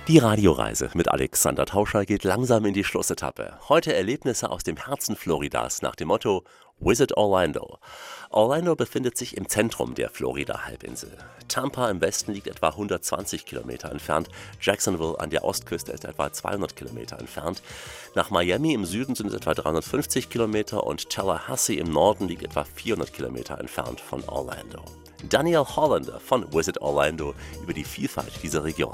Die Radioreise mit Alexander Tauscher geht langsam in die Schlussetappe. Heute Erlebnisse aus dem Herzen Floridas nach dem Motto Visit Orlando. Orlando befindet sich im Zentrum der Florida-Halbinsel. Tampa im Westen liegt etwa 120 Kilometer entfernt, Jacksonville an der Ostküste ist etwa 200 Kilometer entfernt. Nach Miami im Süden sind es etwa 350 Kilometer und Tallahassee im Norden liegt etwa 400 Kilometer entfernt von Orlando. Daniel Hollander von Visit Orlando über die Vielfalt dieser Region.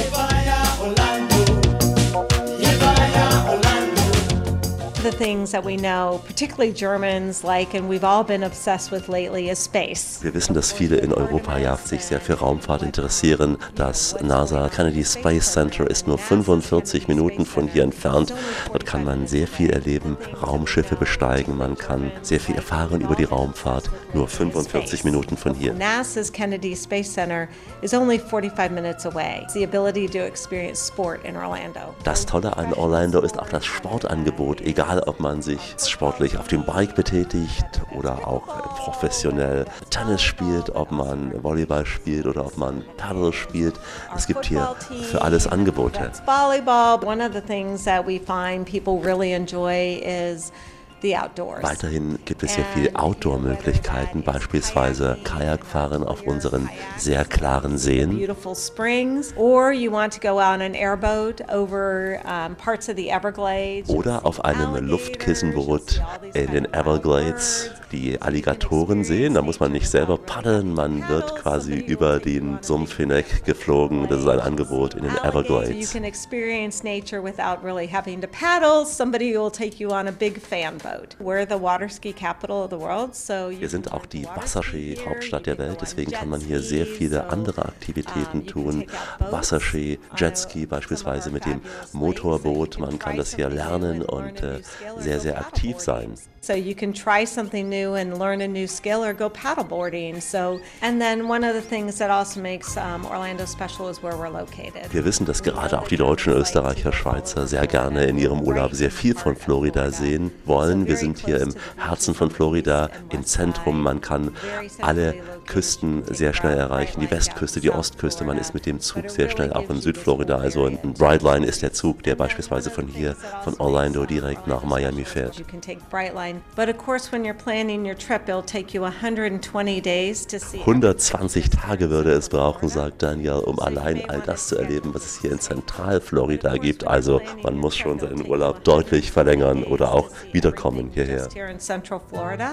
The things that we know, particularly Germans like, and we've all been obsessed with lately, is space. Wir wissen, dass viele in Europa ja sich sehr für Raumfahrt interessieren. Das NASA Kennedy Space Center ist nur 45 Minuten von hier entfernt. Dort kann man sehr viel erleben, Raumschiffe besteigen, man kann sehr viel erfahren über die Raumfahrt. Nur 45 Minuten von hier. NASA's Kennedy Space Center is only 45 minutes away. The ability to experience sport in Orlando. Das Tolle an Orlando ist auch das Sportangebot, egal ob man sich sportlich auf dem Bike betätigt oder auch professionell Tennis spielt, ob man Volleyball spielt oder ob man Paddle spielt. Es gibt hier für alles Angebote. Volleyball. One of the things that we find people really enjoy is the outdoors. Weiterhin gibt es hier viele Outdoor-Möglichkeiten, beispielsweise Kajakfahren auf unseren sehr klaren Seen. Beautiful springs, or you want to go out on an airboat over parts of the Everglades. Oder auf einem Luftkissenboot in den Everglades die Alligatoren sehen. Da muss man nicht selber paddeln, man wird quasi über den Sumpf hinweg geflogen. Das ist ein Angebot in den Everglades. You can experience nature without really having to paddle. Somebody will take you on a big fan boat. We're the water ski capital of the world, so wir sind auch die Wasserski-Hauptstadt der Welt, deswegen kann man hier sehr viele andere Aktivitäten tun. Wasserski, Jetski beispielsweise mit dem Motorboot, man kann das hier lernen und sehr, sehr aktiv sein. So you can try something new and learn a new skill or go paddleboarding. So, and then one of the things that also makes Orlando special is where we're located. Wir wissen, dass gerade auch die Deutschen, Österreicher, Schweizer sehr gerne in ihrem Urlaub sehr viel von Florida sehen wollen. Wir sind hier im Herzen von Florida, im Zentrum. Man kann alle Küsten sehr schnell erreichen, die Westküste, die Ostküste. Man ist mit dem Zug sehr schnell auch in Südflorida. Also ein Brightline ist der Zug, der beispielsweise von hier, von Orlando direkt nach Miami fährt. But of course, when you're planning your trip, it'll take you 120 days to see. 120 Tage würde es brauchen, sagt Daniel, um allein all das zu erleben, was es hier in Zentralflorida gibt. Also man muss schon seinen Urlaub deutlich verlängern oder auch wiederkommen hierher. Here in Central Florida.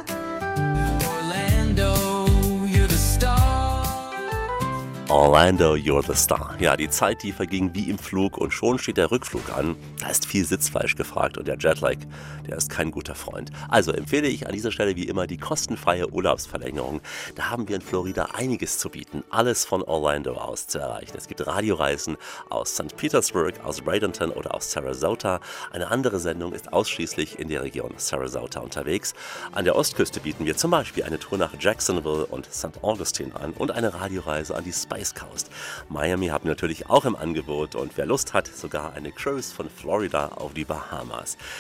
Orlando, you're the star. Ja, die Zeit, die verging wie im Flug und schon steht der Rückflug an. Da ist viel Sitzfleisch gefragt und der Jetlag, der ist kein guter Freund. Also empfehle ich an dieser Stelle wie immer die kostenfreie Urlaubsverlängerung. Da haben wir in Florida einiges zu bieten, alles von Orlando aus zu erreichen. Es gibt Radioreisen aus St. Petersburg, aus Bradenton oder aus Sarasota. Eine andere Sendung ist ausschließlich in der Region Sarasota unterwegs. An der Ostküste bieten wir zum Beispiel eine Tour nach Jacksonville und St. Augustine an und eine Radioreise an die Space Coast. Miami haben wir natürlich auch im Angebot und wer Lust hat, sogar eine Cruise von Florida auf die Bahamas.